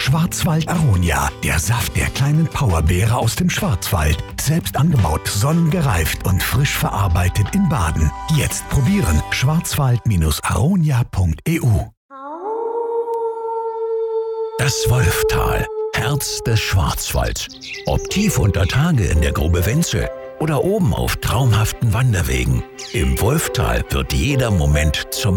Schwarzwald Aronia, der Saft der kleinen Powerbeere aus dem Schwarzwald. Selbst angebaut, sonnengereift und frisch verarbeitet in Baden. Jetzt probieren. schwarzwald-aronia.eu. Das Wolftal, Herz des Schwarzwalds. Ob tief unter Tage in der Grube Wenzel oder oben auf traumhaften Wanderwegen. Im Wolftal wird jeder Moment zum